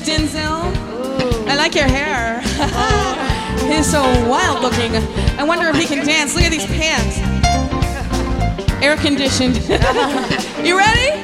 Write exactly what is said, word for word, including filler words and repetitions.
Denzel. Ooh. I like your hair. He's so wild looking. I wonder if he can dance. Look at these pants. Air conditioned. You ready?